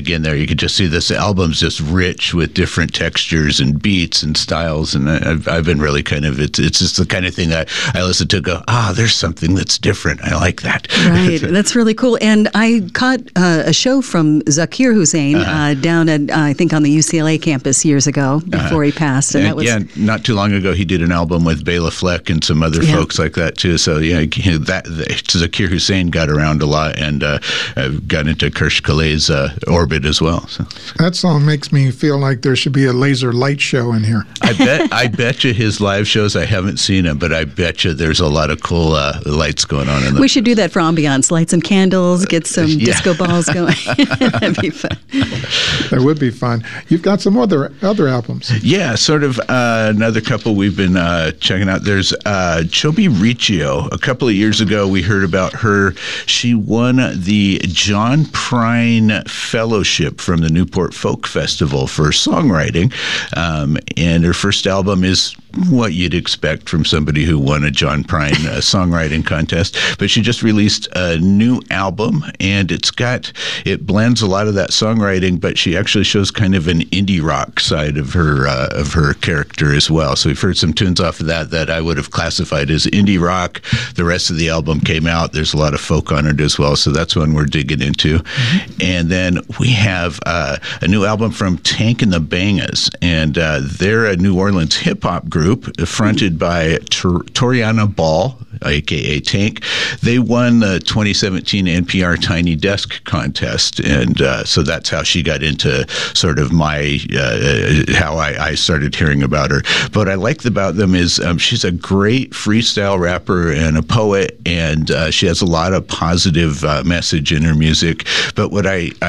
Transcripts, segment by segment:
again, there you could just see this album's just rich with different textures and beats and styles, and I've been really kind of, it's just the kind of thing I listen to go, there's something that's different. I like that. Right. That's really cool. And I caught a show from Zakir Hussain down at, I think, on the UCLA campus years ago before he passed. And that was, not too long ago, he did an album with Bela Fleck and some other folks like that, too. So, Zakir Hussain got around a lot and got into Kirsch Calais' orbit as well. So. That song makes me feel like there should be a laser light show in here. I bet you his live shows, I haven't seen him, but I bet you there's a lot of cool lights going on in there. We should do that for ambiance. Light some candles, get some disco balls going. That'd be fun. That would be fun. You've got some other albums. Yeah, sort of another couple we've been checking out. There's Chobi Riccio. A couple of years ago, we heard about her. She won the John Prine Fellowship from the Newport Folk Festival for songwriting. And her first album is what you'd expect from somebody who won a John Prine songwriting contest. But she just released a new album, and it blends a lot of that songwriting, but she actually shows kind of an indie rock side of her character as well. So we've heard some tunes off of that I would have classified as indie rock. The rest of the album came out. There's a lot of folk on it as well, so that's one we're digging into. Mm-hmm. And then we have a new album from Tank and the Bangas, and they're a New Orleans hip-hop group fronted by Toriana Ball, a.k.a. Tank. They won the 2017 NPR Tiny Desk contest, and so that's how she got into sort of my how I started hearing about her. But what I like about them is she's a great freestyle rapper and a poet, and she has a lot of positive message in her music. But what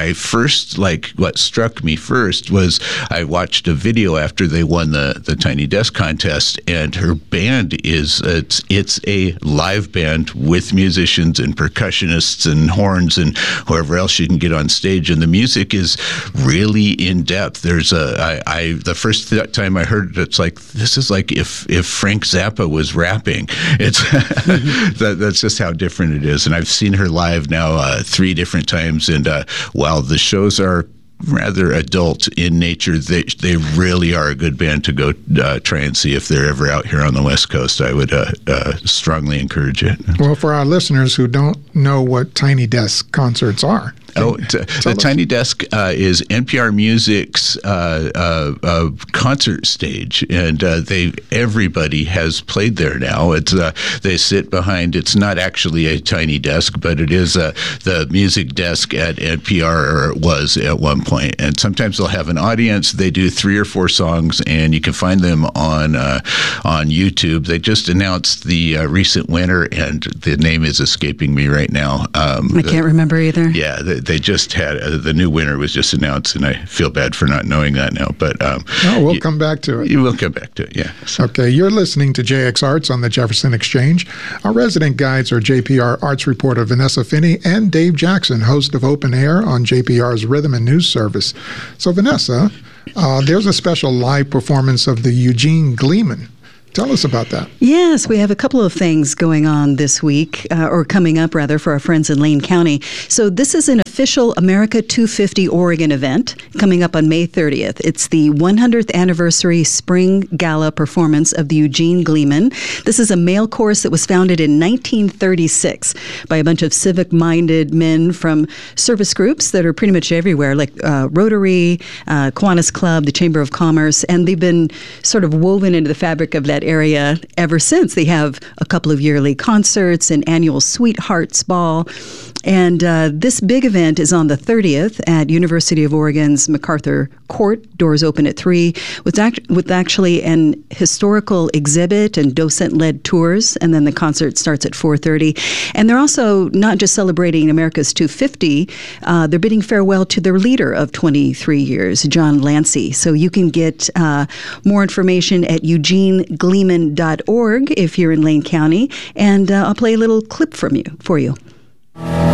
what struck me first was I watched a video after they won the Tiny Desk contest, and her band it's a live band with musicians and percussionists and horns and whoever else you can get on stage, and the music is really in depth. There's the first time I heard it, it's like, this is like if Frank Zappa was rapping. It's that's just how different it is. And I've seen her live now 3 different times, and while the shows are rather adult in nature, they really are a good band to go try and see if they're ever out here on the West Coast. I would strongly encourage it. Well, for our listeners who don't know what Tiny Desk concerts are, the Tiny Desk is NPR Music's concert stage, and everybody has played there now. They sit behind. It's not actually a tiny desk, but it is the music desk at NPR, or it was at one point. And sometimes they'll have an audience. They do 3 or 4 songs, and you can find them on YouTube. They just announced the recent winner, and the name is escaping me right now. I can't remember either. Yeah. They just had the new winner was just announced, and I feel bad for not knowing that now. But we'll come back to it. You will come back to it, yeah. So. Okay, you're listening to JX Arts on the Jefferson Exchange. Our resident guides are JPR Arts reporter Vanessa Finney and Dave Jackson, host of Open Air on JPR's Rhythm and News Service. So, Vanessa, there's a special live performance of the Eugene Gleeman. Tell us about that. Yes, we have a couple of things going on this week, or coming up, rather, for our friends in Lane County. So this is an official America 250 Oregon event coming up on May 30th. It's the 100th anniversary spring gala performance of the Eugene Gleeman. This is a male chorus that was founded in 1936 by a bunch of civic-minded men from service groups that are pretty much everywhere, like Rotary, Kiwanis Club, the Chamber of Commerce, and they've been sort of woven into the fabric of that area ever since. They have a couple of yearly concerts, an annual Sweethearts Ball, and this big event is on the 30th at University of Oregon's MacArthur Court. Doors open at 3, with actually an historical exhibit and docent-led tours, and then the concert starts at 4:30. And they're also not just celebrating America's 250, they're bidding farewell to their leader of 23 years, John Lancey. So you can get more information at eugenegleeman.org if you're in Lane County, and I'll play a little clip for you.